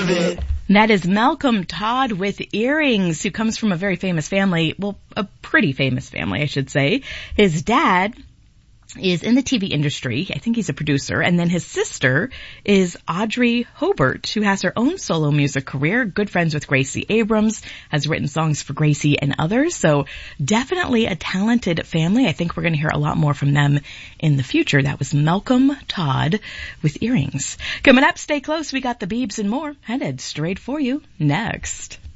it. That is Malcolm Todd with Earrings, who comes from a very famous family. Well, a pretty famous family, I should say. His dad is in the TV industry. I think he's a producer. And then his sister is Audrey Hobart, who has her own solo music career, good friends with Gracie Abrams, has written songs for Gracie and others. So definitely a talented family. I think we're going to hear a lot more from them in the future. That was Malcolm Todd with Earrings. Coming up, stay close. We got the Biebs and more headed straight for you next.